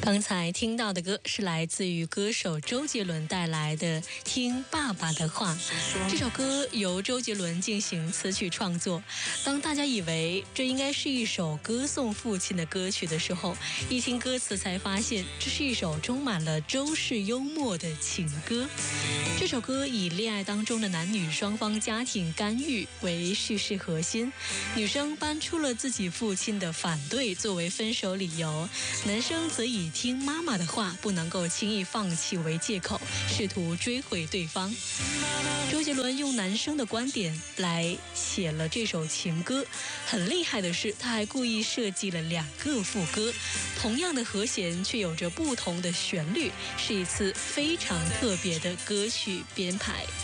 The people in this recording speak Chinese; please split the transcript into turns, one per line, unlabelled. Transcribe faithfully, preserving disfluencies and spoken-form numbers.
刚才听到的歌是来自于歌手周杰伦带来的《听爸爸的话》。这首歌由周杰伦进行词曲创作。当大家以为这应该是一首歌颂父亲的歌曲的时候，一听歌词才发现这是一首充满了周氏幽默的情歌。这首歌以恋爱当中的男女双方家庭干预为叙事核心，女生搬出了自己父亲的反对作为分手理由，男生则以听妈妈的话不能够轻易放弃为借口，试图追回对方。周杰伦用男生的观点来写了这首情歌，很厉害的是他还故意设计了两个副歌，同样的和弦却有着不同的旋律，是一次非常特别的歌曲编排。